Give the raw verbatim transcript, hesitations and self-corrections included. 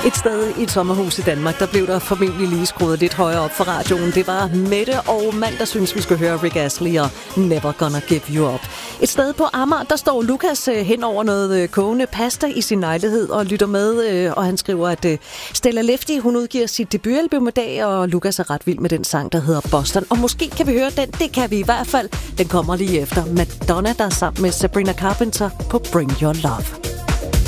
Et sted i et sommerhus i Danmark, der blev der formentlig lige skruet lidt højere op for radioen. Det var Mette og mand, der synes, vi skulle høre Rick Astley og Never Gonna Give You Up. Et sted på Amager, der står Lukas hen over noget kogende pasta i sin lejlighed og lytter med, og han skriver, at Stella Lefty, hun udgiver sit debutalbum i dag, og Lukas er ret vild med den sang, der hedder Boston. Og måske kan vi høre den, det kan vi i hvert fald. Den kommer lige efter Madonna, der er sammen med Sabrina Carpenter på Bring Your Love.